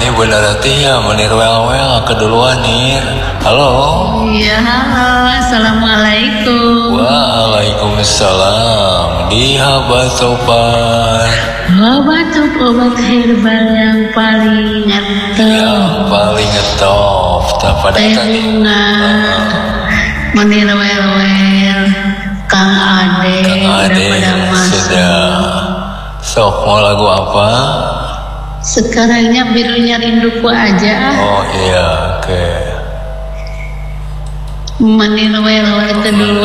ini bener ya menir well keduluan nih. Halo. Iya, halo, assalamualaikum. Waalaikumsalam. Di Habatopan. Obat herbal yang paling ngetop. Tak pada tadi. Menir well Kang Ade sudah. Sok mau lagu apa? Sekarangnya Birunya Rinduku aja. Oh iya, oke. Menir well kedua.